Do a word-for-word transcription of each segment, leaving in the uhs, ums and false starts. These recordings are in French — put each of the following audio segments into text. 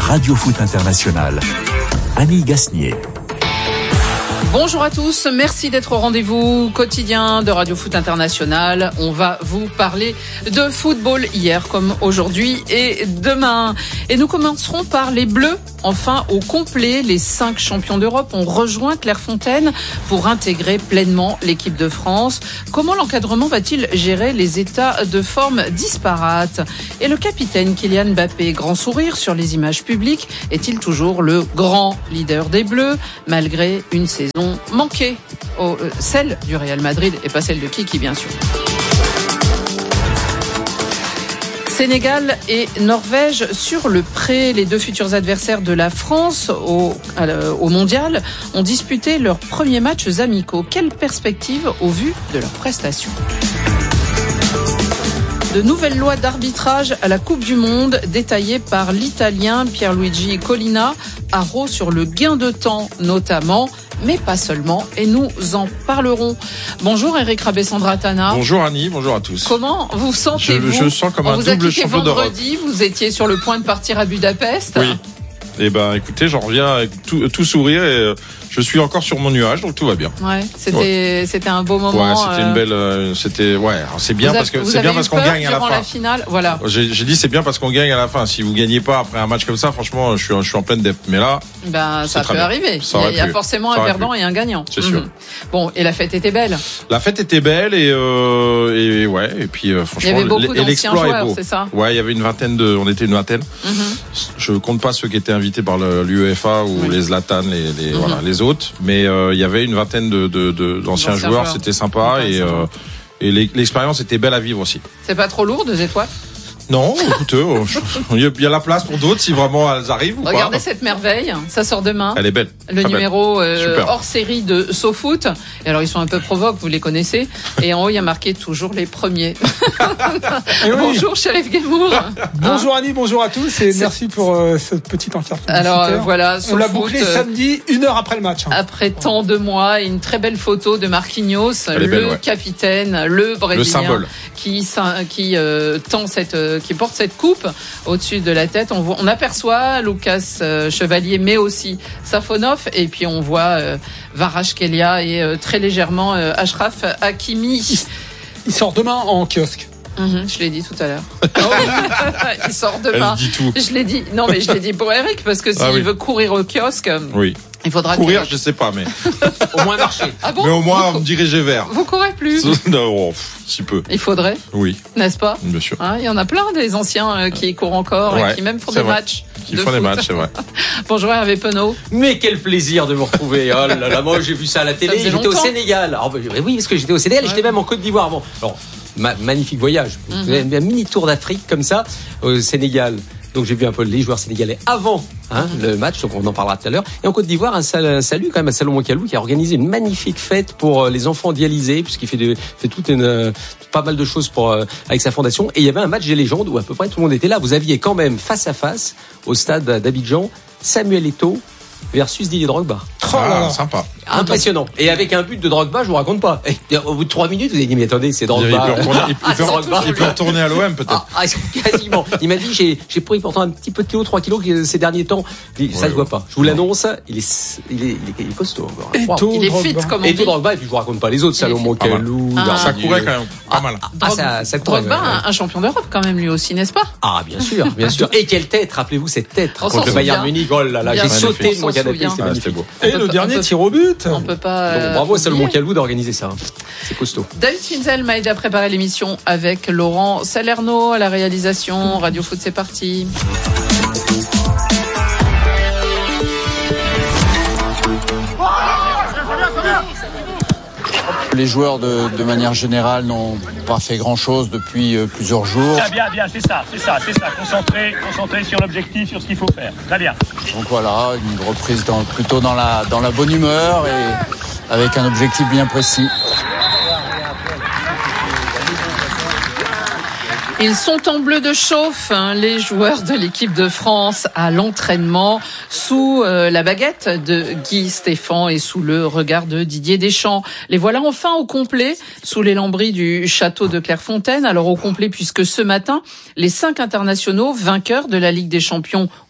Radio Foot International. Annie Gasnier. Bonjour à tous, merci d'être au rendez-vous quotidien de Radio Foot International. On va vous parler de football hier comme aujourd'hui et demain. Et nous commencerons par les Bleus. Enfin, au complet, les cinq champions d'Europe ont rejoint Clairefontaine pour intégrer pleinement l'équipe de France. Comment l'encadrement va-t-il gérer les états de forme disparates ? Et le capitaine Kylian Mbappé, grand sourire sur les images publiques, est-il toujours le grand leader des Bleus malgré une saison manquée, oh, euh, celle du Real Madrid et pas celle de Kiki bien sûr. Sénégal et Norvège sur le pré. Les deux futurs adversaires de la France au, euh, au mondial ont disputé leurs premiers matchs amicaux. Quelle perspective au vu de leurs prestations ? De nouvelles lois d'arbitrage à la Coupe du Monde détaillées par l'Italien Pierluigi Collina, haro sur le gain de temps notamment, mais pas seulement, et nous en parlerons. Bonjour Eric Rabessandratana. Bonjour Annie, bonjour à tous. Comment vous sentez-vous ? Je, je sens comme On un vous a double quitté champion d'Europe. vendredi, vous étiez sur le point de partir à Budapest. Oui. Eh ben, écoutez, j'en reviens avec tout, tout sourire et euh, je suis encore sur mon nuage, donc tout va bien. Ouais, c'était, ouais. c'était un beau moment. Ouais, c'était euh... une belle, euh, c'était, ouais, alors c'est bien vous parce que avez, c'est bien parce qu'on gagne à la fin. La finale, voilà. J'ai, j'ai dit c'est bien parce qu'on gagne à la fin. Si vous gagnez pas après un match comme ça, franchement, je suis, je suis en pleine dette. Mais là, ben ça peut bien. arriver. Ça il y a, il y a pu. forcément ça un perdant pu. et un gagnant. C'est sûr. Mmh. Bon, et la fête était belle. La fête était belle et euh, et ouais, et puis euh, franchement, il y avait beaucoup et l'exploit joueurs, est beau. C'est ça. Ouais, il y avait une vingtaine de, on était une vingtaine. Mmh. Je compte pas ceux qui étaient invités par le, l'UEFA ou oui. les Zlatan, les, les, mmh. voilà, les autres, mais euh, il y avait une vingtaine de, de, de d'anciens joueurs, joueurs, c'était sympa et, euh, et l'expérience était belle à vivre aussi. C'est pas trop lourd, deux étoiles ? Non, écoutez, il y a la place pour d'autres si vraiment elles arrivent ou pas. Regardez cette merveille, ça sort demain. Elle est belle. Le numéro euh, hors série de SoFoot. Et alors ils sont un peu provoques, vous les connaissez. Et en haut il y a marqué toujours les premiers. Oui. Bonjour Chérif Guémour. Bonjour Annie, bonjour à tous et C'est... merci pour euh, cette petite encarte. Alors euh, voilà, on l'a bouclé euh, samedi, une heure après le match. Hein. Après tant de mois, une très belle photo de Marquinhos, le belle, ouais. capitaine, le Brésilien, le symbole. qui qui euh, tend cette qui porte cette coupe au-dessus de la tête. On, voit, on aperçoit Lucas euh, Chevalier, mais aussi Safonov, et puis on voit euh, Kvaratskhelia et euh, très légèrement euh, Achraf Hakimi. Il, il sort demain en kiosque. Mmh, je l'ai dit tout à l'heure. Il sort demain. Elle dit tout. Je l'ai dit. Non, mais je l'ai dit pour Eric parce que s'il ah, oui. veut courir au kiosque, oui. il faudra courir. Que... Je sais pas, mais au moins marcher. Ah bon ? Mais au moins vous... me diriger vers. Vous courez plus ? Non, si peu. Il faudrait. Oui. N'est-ce pas ? Bien sûr. Hein, il y en a plein des anciens euh, qui courent encore ouais, et qui même font des vrai. matchs. Qui de font foot. Des matchs, c'est vrai. Bonjour Hervé Penaud. Mais quel plaisir de vous retrouver. Oh là là, moi j'ai vu ça à la télé. J'étais longtemps. au Sénégal. Alors, oui, parce que j'étais au Sénégal ouais. et j'étais même en Côte d'Ivoire. Bon, alors. Ma- magnifique voyage, mm-hmm. un mini tour d'Afrique comme ça au Sénégal. Donc j'ai vu un peu les joueurs sénégalais avant hein, mm-hmm. le match, donc on en parlera tout à l'heure. Et en Côte d'Ivoire, un, sal- un salut quand même à Salomon Kalou qui a organisé une magnifique fête pour les enfants dialysés, puisqu'il fait, de, fait toute une, euh, pas mal de choses pour, euh, avec sa fondation. Et il y avait un match des légendes où à peu près tout le monde était là. Vous aviez quand même face à face au stade d'Abidjan Samuel Eto'o versus Didier Drogba. Ah, sympa. Impressionnant. Et avec un but de Drogba, je vous raconte pas. Et au bout de trois minutes, vous avez dit, mais attendez, c'est Drogba. Il peut retourner, il peut, ah, faire, Drogba. Il peut retourner à l'O M, peut-être. Ah, ah, quasiment. Il m'a dit, j'ai, j'ai pris pourtant un petit peu de kilos, trois kilos ces derniers temps. Il, ça ouais, se voit pas. Je vous l'annonce, il est, il est, il est costaud. Wow. Il est fit, comme on dit. Et tout Drogba, et puis je vous raconte pas les autres, Salomon Kalou. Ah, ça courait quand même. Pas mal. Ah, ça, ça courait. Drogba, un champion d'Europe quand même, lui aussi, n'est-ce pas? Ah, bien sûr, bien sûr. Et quelle tête, rappelez-vous cette tête contre le Bayern Munich. Oh là là, j'ai sauté de mon canapé, c'était magnifique. Et le dernier tir au but. On peut pas. Donc, bravo à Salomon Kalou d'organiser ça. C'est costaud. David Finzel m'a aidé à préparer l'émission avec Laurent Salerno à la réalisation. Radio Foot, c'est parti. Les joueurs de, de manière générale n'ont pas fait grand-chose depuis euh, plusieurs jours. Bien, bien, bien, c'est ça, c'est ça, c'est ça. Concentré, concentré sur l'objectif, sur ce qu'il faut faire. Très bien. Donc voilà, une reprise dans, plutôt dans la, dans la bonne humeur et avec un objectif bien précis. Ils sont en bleu de chauffe, hein, les joueurs de l'équipe de France à l'entraînement, sous euh, la baguette de Guy Stéphane et sous le regard de Didier Deschamps. Les voilà enfin au complet, sous les lambris du château de Clairefontaine. Alors au complet puisque ce matin, les cinq internationaux vainqueurs de la Ligue des Champions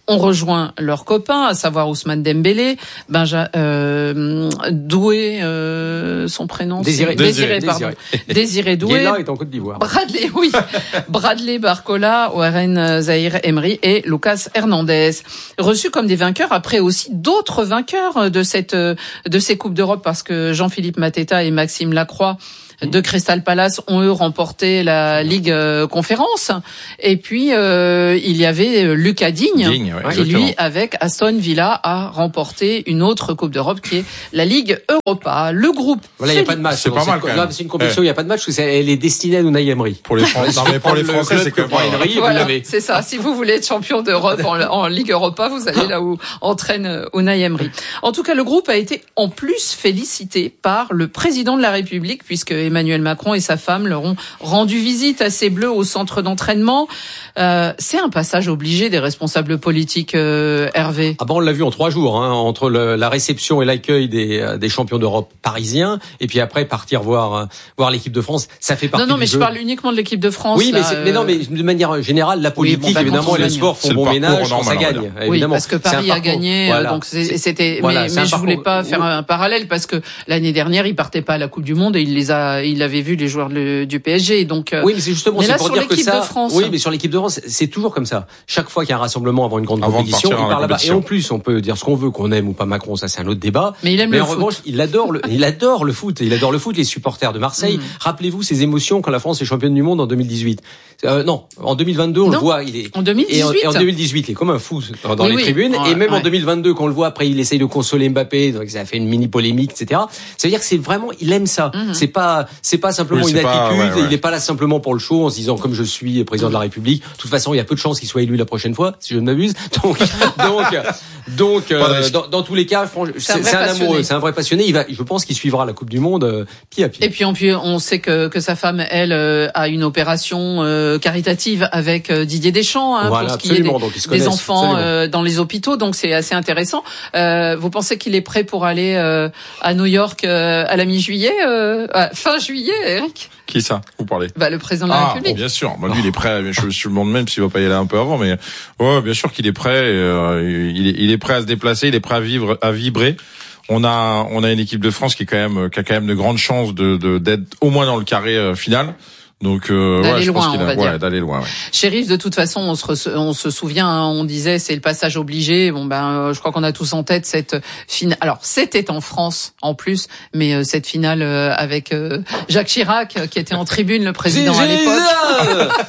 ont rejoint leurs copains, à savoir Ousmane Dembélé, Benja, euh, Doué, euh, son prénom, Désiré, c'est Désiré, Désiré, pardon, Désiré Doué. Il est là, il est en Côte d'Ivoire. Bradley, oui, Bradley Barcola, Warren Zahir Emery et Lucas Hernandez, reçus comme des vainqueurs après aussi d'autres vainqueurs de cette de ces coupes d'Europe, parce que Jean-Philippe Mateta et Maxime Lacroix de Crystal Palace ont eux remporté la Ligue euh, Conférence, et puis euh, il y avait Lucas Digne, Digne ouais, qui lui avec Aston Villa a remporté une autre Coupe d'Europe qui est la Ligue Europa. Le groupe voilà, il n'y a pas de match. C'est pas mal quand même. C'est une compétition, il n'y a pas de match, parce qu'elle est destinée à Unai Emery. Pour les Français, non, mais pour les Français, c'est quand même Emery, voilà, vous l'avez. c'est ça. Si vous voulez être champion d'Europe en, en Ligue Europa, vous allez là où entraîne Unai Emery. En tout cas, le groupe a été en plus félicité par le président de la République, puisque Emmanuel Macron et sa femme leur ont rendu visite à ces Bleus au centre d'entraînement. Euh, c'est un passage obligé des responsables politiques, euh, Hervé. Ah bon, on l'a vu en trois jours, hein, entre le, la réception et l'accueil des, euh, des champions d'Europe parisiens, et puis après partir voir euh, voir l'équipe de France. Ça fait partie Non, non, du mais jeu. je parle uniquement de l'équipe de France. Oui, mais, là, c'est, euh... mais non, mais de manière générale, la politique, oui, bon, bah, évidemment, et le gagne. sport font C'est bon le ménage parcours quand ça normal, gagne. on va Évidemment, oui, parce que Paris a gagné, voilà. donc c'était. Voilà, mais c'est mais un je parcours... voulais pas faire un parallèle, parce que l'année dernière, il partait pas à la Coupe du Monde et il les a, il avait vu les joueurs de, du P S G. Donc. Oui, mais c'est justement, mais c'est là, pour sur dire que l'équipe ça. de France. Oui, mais sur l'équipe de France, c'est toujours comme ça. Chaque fois qu'il y a un rassemblement avant une grande Avant compétition, de il partir part à la là-bas. Et compétition. en plus, on peut dire ce qu'on veut, qu'on aime ou pas Macron, ça c'est un autre débat. Mais il aime mais le en foot. revanche, il adore le, il adore le foot. Il adore le foot. Les supporters de Marseille. Mm. Rappelez-vous ces émotions quand la France est championne du monde en deux mille dix-huit. Euh, non, en deux mille vingt-deux, on non. le voit. Il est En deux mille dix-huit. Et en, et en deux mille dix-huit, il est comme un fou dans, dans oui, les oui. tribunes. Ouais, et même ouais. en deux mille vingt-deux, quand on le voit, après, il essaye de consoler Mbappé, donc ça a fait une mini polémique, et cetera. Ça veut dire que c'est vraiment, il aime ça. Mm-hmm. C'est pas, c'est pas simplement Oui, une c'est pas- attitude. ouais, ouais. Il est pas là simplement pour le show en se disant comme je suis président de la République. De toute façon, il y a peu de chances qu'il soit élu la prochaine fois, si je ne m'abuse. Donc, donc, donc, euh, dans, dans tous les cas, franchement, C'est un c'est, vrai c'est un passionné. amoureux, c'est un vrai passionné. Il va, je pense qu'il suivra la Coupe du Monde euh, pied à pied. Et puis, en plus, on sait que, que sa femme, elle, euh, a une opération euh, caritative avec euh, Didier Deschamps, hein, Voilà, pour ce qui est des, absolument. Donc, ils se des connaissent, enfants absolument. euh, dans les hôpitaux. Donc, c'est assez intéressant. Euh, vous pensez qu'il est prêt pour aller euh, à New York euh, à la mi-juillet, euh, à fin juillet, Eric? Qui ça? Vous parlez? Bah, le président de la Ah, République. bon, bien sûr. Bah, lui, il est prêt. Je, je me demande même s'il va pas y aller un peu avant, mais ouais, bien sûr qu'il est prêt. Et, euh, il, est, il est prêt à se déplacer. Il est prêt à vivre, à vibrer. On a, on a une équipe de France qui est quand même, qui a quand même de grandes chances de, de d'être au moins dans le carré euh, final. Donc, euh, D'aller ouais, je loin, pense qu'il on a, va dire. ouais, d'aller loin. Ouais. Chérif, de toute façon, on se, re- on se souvient, hein, on disait c'est le passage obligé. Bon ben, euh, je crois qu'on a tous en tête cette finale. Alors, c'était en France en plus, mais euh, cette finale euh, avec euh, Jacques Chirac, euh, qui était en tribune, le président à l'époque,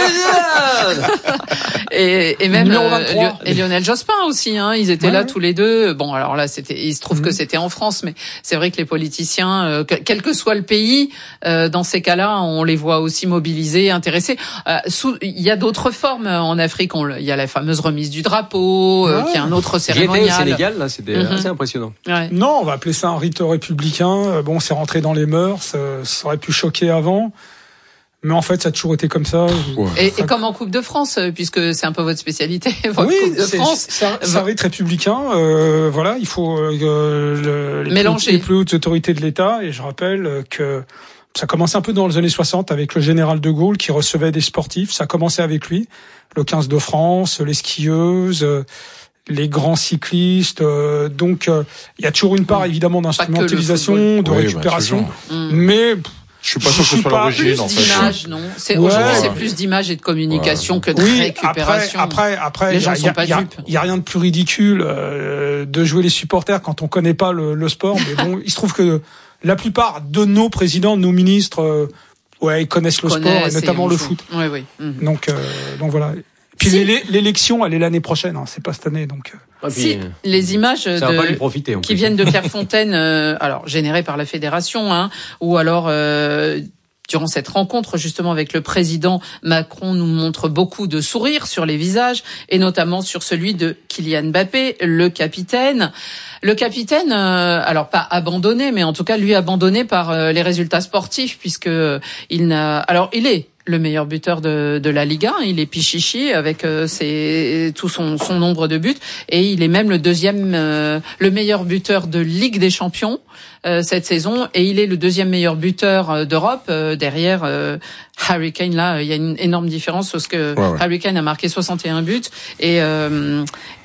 et, et même Numéro euh, vingt-trois. Lio- et Lionel Jospin aussi. Hein, ils étaient Ouais, là ouais. tous les deux. Bon, alors là, c'était, il se trouve que Mhm. c'était en France, mais c'est vrai que les politiciens, euh, que- quel que soit le pays, euh, dans ces cas-là, on les voit aussi mobilisés, intéressés. Euh, sous- il y a d'autres formes euh, en Afrique. On le- il y a la fameuse remise du drapeau, euh, Ouais. qui est un autre J'y étais au cérémonial. Sénégal, là, c'était Mhm. assez impressionnant. Ouais. Non, on va appeler ça un rite républicain. Euh, Bon, c'est rentré dans les mœurs. euh, Ça aurait pu choquer avant. Mais en fait, ça a toujours été comme ça. Ouais. Et, et comme en Coupe de France, euh, puisque c'est un peu votre spécialité, votre Oui, Coupe de c'est France. c'est un, c'est un rite républicain. Euh, voilà, il faut euh, le, les, Mélanger. plus, les plus hautes autorités de l'État. Et je rappelle euh, que ça commençait un peu dans les années soixante avec le général de Gaulle qui recevait des sportifs. Ça a commencé avec lui, le quinze de France, les skieuses, euh, les grands cyclistes. euh, donc, euh, il y a toujours une part évidemment que le d'instrumentalisation, football. de Oui, bah, récupération, toujours. Mm. mais Je suis pas sûr Je que ce suis soit pas l'origine, Plus en fait. d'image, non. C'est, Ouais. aujourd'hui, c'est Ouais. plus d'image et de communication que de oui, récupération. après, après, après, Les il y gens a, sont y a- pas y a- dupes. il y a rien de plus ridicule euh, de jouer les supporters quand on connaît pas le, le sport. Mais bon, il se trouve que la plupart de nos présidents, de nos ministres, euh, ouais, ils connaissent le sport Connaissent et notamment on le joue. foot. Oui, oui. Mhm. Donc, euh, donc voilà. Puis Si. l'élé- l'élection, elle est l'année prochaine, hein, c'est pas cette année. Donc, euh. Et puis, Si euh, les images ça va pas lui de, profiter. en qui plus. viennent de Clairefontaine, euh, alors générées par la fédération, hein, ou alors euh, durant cette rencontre justement avec le président Macron, nous montre beaucoup de sourires sur les visages et notamment sur celui de Kylian Mbappé, le capitaine. Le capitaine, euh, alors pas abandonné, mais en tout cas lui abandonné par euh, les résultats sportifs puisque euh, il n'a, alors il est le meilleur buteur de, de la Ligue un, il est Pichichi avec euh, ses, tout son, son nombre de buts et il est même le deuxième, euh, le meilleur buteur de Ligue des Champions euh, cette saison et il est le deuxième meilleur buteur euh, d'Europe euh, derrière euh, Harry Kane. Là, il y a une énorme différence parce que Ouais, ouais. Harry Kane a marqué soixante et un buts et euh,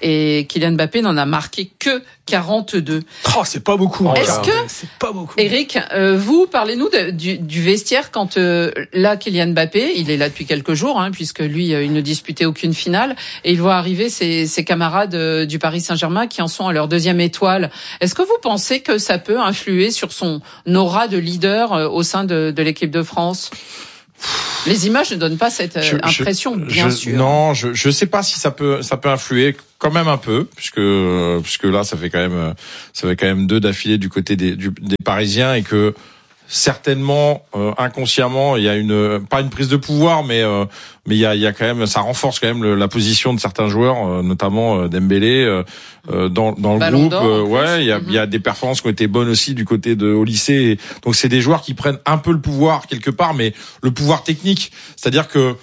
et Kylian Mbappé n'en a marqué que quarante-deux. Oh, c'est pas beaucoup. Hein. Est-ce que, c'est pas beaucoup. Eric, euh, vous parlez-nous de, du, du vestiaire quand euh, là Kylian Mbappé, il est là depuis quelques jours, hein, puisque lui euh, il ne disputait aucune finale, et il voit arriver ses, ses camarades euh, du Paris Saint-Germain qui en sont à leur deuxième étoile. Est-ce que vous pensez que ça peut influer sur son aura de leader euh, au sein de, de l'équipe de France ? Les images ne donnent pas cette euh, je, impression, je, bien je, sûr. Non, je je sais pas si ça peut ça peut influer quand même un peu, puisque puisque là ça fait quand même ça fait quand même deux d'affilée du côté des du, des Parisiens, et que certainement euh, inconsciemment il y a une pas une prise de pouvoir, mais euh, mais il y a il y a quand même ça renforce quand même le, la position de certains joueurs, euh, notamment euh, Dembélé euh, euh, dans dans le Ballon groupe. d'or, Euh, ouais, il y a mm-hmm. il y a des performances qui ont été bonnes aussi du côté de au lycée. Et donc c'est des joueurs qui prennent un peu le pouvoir quelque part, mais le pouvoir technique, c'est-à-dire que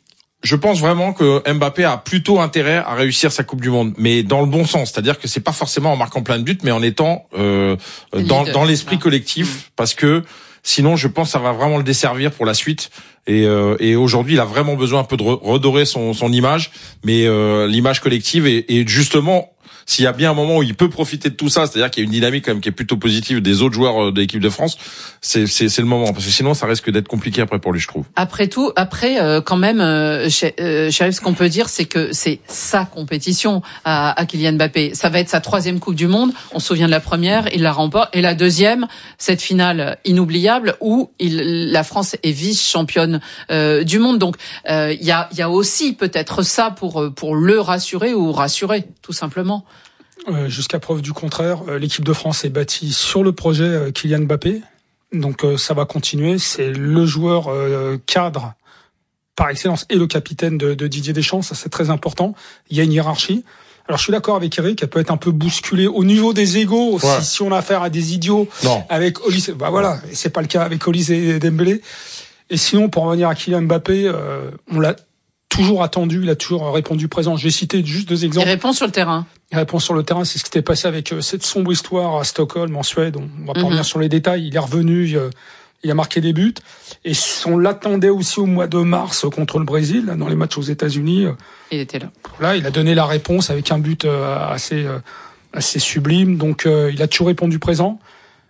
je pense vraiment que Mbappé a plutôt intérêt à réussir sa Coupe du Monde, mais dans le bon sens, c'est-à-dire que c'est pas forcément en marquant plein de buts, mais en étant euh, dans, dans l'esprit collectif, parce que sinon, je pense que ça va vraiment le desservir pour la suite. Et, euh, et aujourd'hui, il a vraiment besoin un peu de redorer son, son image, mais euh, l'image collective et, et justement. S'il y a bien un moment où il peut profiter de tout ça, c'est-à-dire qu'il y a une dynamique quand même qui est plutôt positive des autres joueurs de l'équipe de France, c'est c'est c'est le moment, parce que sinon ça risque d'être compliqué après pour lui, je trouve. Après tout, après euh, quand même, euh, Chérif, ce qu'on peut dire, c'est que c'est sa compétition à, à Kylian Mbappé. Ça va être sa troisième Coupe du Monde. On se souvient de la première, il la remporte, et la deuxième, cette finale inoubliable où il, la France est vice-championne euh, du monde. Donc il euh, y a il y a aussi peut-être ça pour pour le rassurer ou rassurer, tout simplement. Euh, jusqu'à preuve du contraire, euh, l'équipe de France est bâtie sur le projet euh, Kylian Mbappé. Donc euh, ça va continuer. C'est le joueur euh, cadre par excellence et le capitaine de, de Didier Deschamps. Ça, c'est très important. Il y a une hiérarchie. Alors je suis d'accord avec Eric, elle peut être un peu bousculée au niveau des égos. Ouais. Si, si on a affaire à des idiots non. avec Olise, bah voilà, c'est pas le cas avec Olise et Dembélé. Et sinon, pour revenir à Kylian Mbappé, euh, on l'a toujours attendu, il a toujours répondu présent. Je vais citer juste deux exemples. Il répond sur le terrain. Il répond sur le terrain, c'est ce qui s'était passé avec euh, cette sombre histoire à Stockholm, en Suède. On va pas mm-hmm. revenir sur les détails. Il est revenu, euh, il a marqué des buts. Et on l'attendait aussi au mois de mars contre le Brésil, là, dans les matchs aux États-Unis. Il était là. Là, il a donné la réponse avec un but euh, assez euh, assez sublime. Donc, euh, il a toujours répondu présent.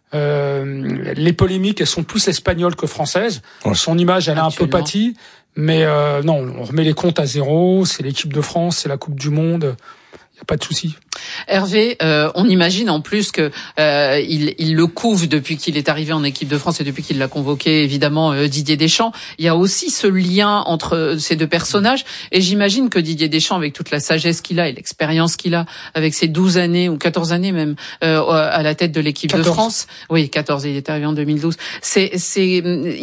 Euh, les polémiques, elles sont plus espagnoles que françaises. Ouais. Son image, elle a un peu pâti. Mais euh, non, on remet les comptes à zéro. C'est l'équipe de France, c'est la Coupe du Monde. Il n'y a pas de souci. Hervé, euh, on imagine en plus que euh, il, il le couve depuis qu'il est arrivé en équipe de France et depuis qu'il l'a convoqué, évidemment, euh, Didier Deschamps. Il y a aussi ce lien entre ces deux personnages, et j'imagine que Didier Deschamps, avec toute la sagesse qu'il a et l'expérience qu'il a, avec ses douze années ou quatorze années même euh, à la tête de l'équipe quatorze. De France, oui, quatorze, il est arrivé en deux mille douze. C'est, c'est,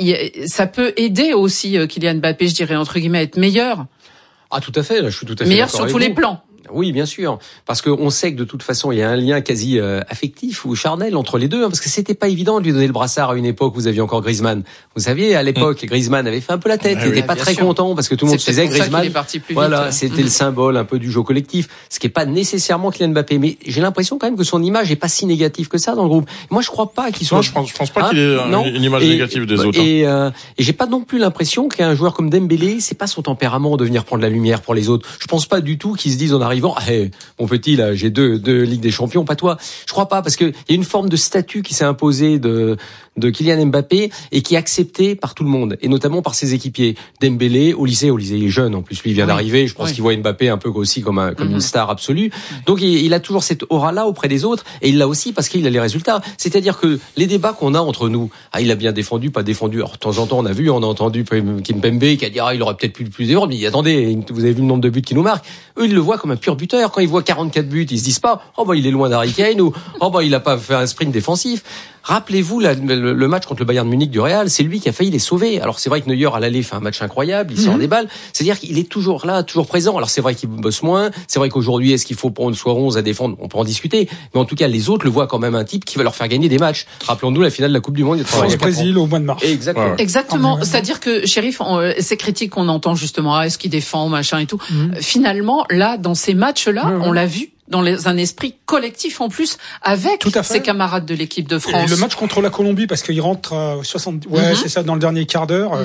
ça peut aider aussi Kylian Mbappé, je dirais entre guillemets, à être meilleur. Ah, tout à fait. Là, je suis tout à fait meilleur d'accord sur avec tous vous. les plans. Oui, bien sûr, parce que on sait que de toute façon il y a un lien quasi euh, affectif ou charnel entre les deux, hein, parce que c'était pas évident de lui donner le brassard à une époque où vous aviez encore Griezmann. Vous saviez, à l'époque, mmh. Griezmann avait fait un peu la tête, ah, il n'était oui, pas très sûr. Content parce que tout le monde se disait Griezmann. Voilà, c'était mmh. le symbole un peu du jeu collectif, ce qui est pas nécessairement Kylian Mbappé. Mais j'ai l'impression quand même que son image est pas si négative que ça dans le groupe. Moi, je crois pas qu'il soit. Non, je pense, je pense pas hein, qu'il ait non. une image et, négative des autres. Et, euh, et j'ai pas non plus l'impression qu'un joueur comme Dembélé, c'est pas son tempérament de venir prendre la lumière pour les autres. Je pense pas du tout qu'ils se disent en arrivant, ah, hey, mon petit là, j'ai deux deux Ligues des Champions, pas toi. Je crois pas, parce que il y a une forme de statut qui s'est imposée de de Kylian Mbappé et qui est acceptée par tout le monde, et notamment par ses équipiers. Dembélé au lycée, au lycée il est jeune, en plus lui il vient oui. d'arriver. Je pense oui. qu'il voit Mbappé un peu aussi comme un, comme mm-hmm. une star absolue. Donc il, il a toujours cette aura là auprès des autres, et il l'a aussi parce qu'il a les résultats. C'est-à-dire que les débats qu'on a entre nous, ah il a bien défendu, pas défendu. Alors de temps en temps on a vu, on a entendu Kimpembe qui a dit ah il aurait peut-être plus plus d'erreurs, mais attendez, vous avez vu le nombre de buts qu'il nous marque. Eux ils le voient comme un pur buteur. Quand ils voient quarante-quatre buts, ils se disent pas oh bah il est loin d'Harry Kane ou oh bah il a pas fait un sprint défensif. Rappelez-vous la, le, le match contre le Bayern Munich du Real, c'est lui qui a failli les sauver. Alors c'est vrai que Neuer à l'aller fait un match incroyable, il mmh. sort des balles. C'est-à-dire qu'il est toujours là, toujours présent. Alors c'est vrai qu'il bosse moins, c'est vrai qu'aujourd'hui est-ce qu'il faut prendre soit onze à défendre, on peut en discuter. Mais en tout cas les autres le voient quand même un type qui va leur faire gagner des matchs. Rappelons-nous la finale de la Coupe du Monde. France-Brésil au mois de mars. Exactement. Ouais. Exactement. C'est-à-dire que Chérif, on, ces critiques qu'on entend justement, ah, est-ce qu'il défend, machin et tout. Mmh. Finalement là, dans ces matchs-là, mmh. on l'a vu. Dans les, un esprit collectif en plus avec ses camarades de l'équipe de France. Et le match contre la Colombie, parce qu'il rentre à soixante, ouais, mm-hmm. c'est ça, dans le dernier quart d'heure. Mm-hmm.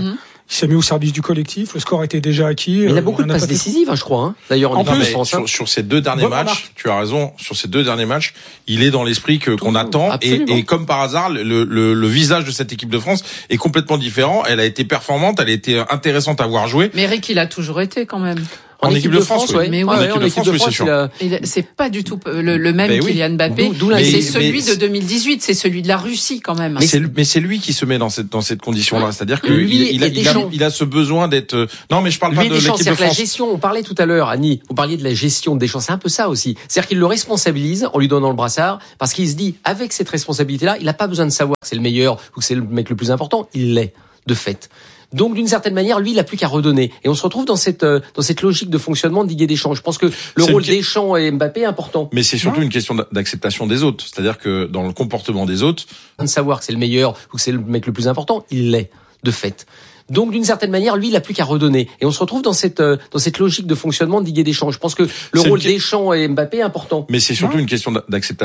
Il s'est mis au service du collectif. Le score était déjà acquis. Mais il a euh, beaucoup de passes décisives, hein, je crois. Hein. D'ailleurs, en, en équipe de plus, France. sur, sur ces deux derniers Bonne matchs, remarque. tu as raison. Sur ces deux derniers matchs, il est dans l'esprit que qu'on attend. Et, et comme par hasard, le, le, le visage de cette équipe de France est complètement différent. Elle a été performante, elle a été intéressante à voir jouer. Mais Eric, il a toujours été quand même. En, en équipe, équipe de France, France oui. Mais oui, ouais, en équipe de France, oui, c'est sûr. Il a... C'est pas du tout le, le même ben Kylian Mbappé. D'où, d'où mais c'est mais, celui mais, de deux mille dix-huit, c'est celui de la Russie quand même. Mais c'est, mais c'est lui qui se met dans cette dans cette condition-là, c'est-à-dire que lui il, il, a, il, a, il a ce besoin d'être. Non, mais je parle lui pas de Deschamps, l'équipe de France. La gestion, on parlait tout à l'heure, Annie, vous parliez de la gestion de Deschamps, c'est un peu ça aussi. C'est-à-dire qu'il le responsabilise en lui donnant le brassard, parce qu'il se dit, avec cette responsabilité-là, il n'a pas besoin de savoir que c'est le meilleur ou que c'est le mec le plus important. Il l'est, de fait. Donc, d'une certaine manière, lui, il n'a plus qu'à redonner. Et on se retrouve dans cette euh, dans cette logique de fonctionnement de Didier Deschamps. Je pense que le c'est rôle que... Deschamps et Mbappé est important. Mais c'est surtout ouais. une question d'acceptation des autres. C'est-à-dire que dans le comportement des autres, de savoir que c'est le meilleur ou que c'est le mec le plus important, il l'est, de fait. Donc, d'une certaine manière, lui, il n'a plus qu'à redonner. Et on se retrouve dans cette euh, dans cette logique de fonctionnement de Didier Deschamps. Je pense que le c'est rôle que... Deschamps et Mbappé est important. Mais c'est surtout ouais. une question d'acceptation.